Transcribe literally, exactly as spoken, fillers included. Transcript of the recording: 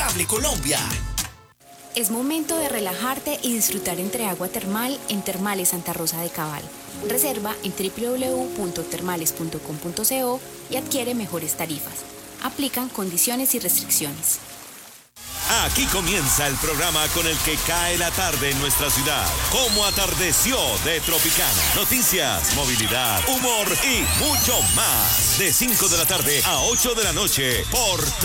Cable Colombia. Es momento de relajarte y disfrutar entre agua termal en Termales Santa Rosa de Cabal. Reserva en doble u doble u doble u punto termales punto com punto co y adquiere mejores tarifas. Aplican condiciones y restricciones. Aquí comienza el programa con el que cae la tarde en nuestra ciudad. Como atardeció de Tropicana. Noticias, movilidad, humor y mucho más. De cinco de la tarde a ocho de la noche por